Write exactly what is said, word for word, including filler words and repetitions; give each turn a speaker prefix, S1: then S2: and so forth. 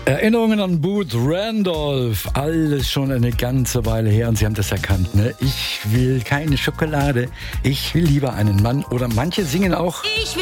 S1: Erinnerungen an Booth Randolph, alles schon eine ganze Weile her und Sie haben das erkannt, ne? Ich will keine Schokolade, ich will lieber einen Mann oder manche singen auch...
S2: Ich will